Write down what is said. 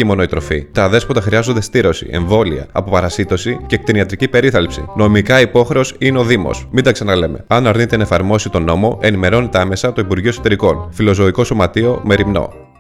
αρκεί μόνο η τροφή. Τα αδέσποτα χρειάζονται στήρωση, εμβόλια, αποπαρασίτωση και κτηνιατρική περίθαλψη. Νομικά υπόχρεος είναι ο Δήμος. Μην τα ξαναλέμε. Αν αρνείται να εφαρμόσει τον νόμο, ενημερώνεται άμεσα το Υπουργείο Εσωτερικών. Φιλοζωικό Σωματείο Μεριμνό.